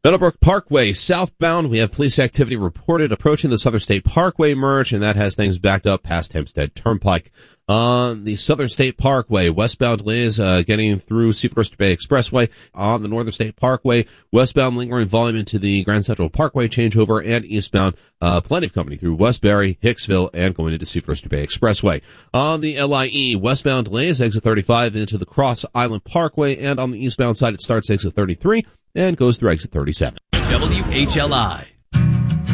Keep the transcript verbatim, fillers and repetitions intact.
Meadowbrook Parkway southbound, we have police activity reported approaching the Southern State Parkway merge, and that has things backed up past Hempstead Turnpike. On the Southern State Parkway, westbound delays uh, getting through Seaford Oyster Bay Expressway. On the Northern State Parkway, westbound lingering volume into the Grand Central Parkway changeover, and eastbound uh, plenty of company through Westbury, Hicksville, and going into Seaford Oyster Bay Expressway. On the L I E, westbound delays exit thirty-five into the Cross Island Parkway, and on the eastbound side it starts exit thirty-three and goes through exit thirty-seven. W H L I